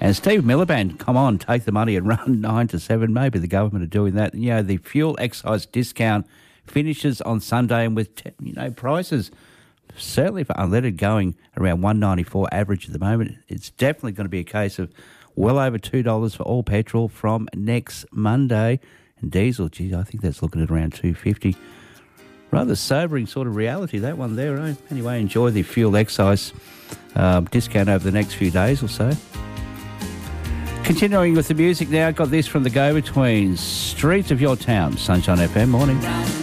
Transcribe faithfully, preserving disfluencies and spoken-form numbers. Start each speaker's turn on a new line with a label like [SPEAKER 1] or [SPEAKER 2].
[SPEAKER 1] And Steve Miliband, come on, take the money and run nine to seven. Maybe the government are doing that. You know, the fuel excise discount finishes on Sunday, and with, you know, prices certainly for unleaded going around one ninety-four average at the moment, it's definitely going to be a case of well over two dollars for all petrol from next Monday. And diesel, gee, I think that's looking at around two fifty. Rather sobering sort of reality, that one there, eh? Anyway, enjoy the fuel excise um, discount over the next few days or so. Continuing with the music now, got this from the Go-Betweens, Streets of Your Town, Sunshine F M, morning.